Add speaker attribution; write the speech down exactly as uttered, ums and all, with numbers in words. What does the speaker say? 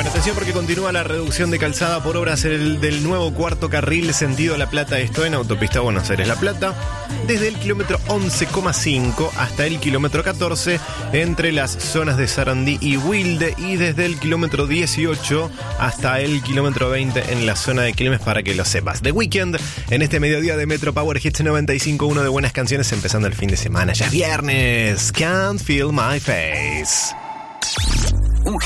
Speaker 1: Bueno, atención porque continúa la reducción de calzada por obras el, del nuevo cuarto carril sentido La Plata, esto en autopista Buenos Aires-La Plata, desde el kilómetro once coma cinco hasta el kilómetro catorce entre las zonas de Sarandí y Wilde, y desde el kilómetro dieciocho hasta el kilómetro veinte en la zona de Quilmes, para que lo sepas. The Weeknd en este mediodía de Metro Power Hits noventa y cinco, uno de buenas canciones empezando el fin de semana. Ya es viernes. Can't Feel My Face.